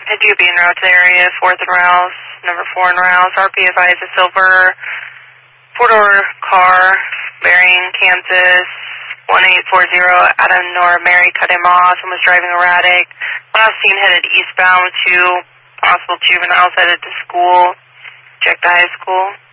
I do be en route to the area, 4th and Rouse, number 4 and Rouse. RPFI is a silver 4-door car, bearing Kansas 1840. Adam nor Mary cut him off and was driving erratic. Last seen headed eastbound with 2 possible juveniles headed to school. Check the high school.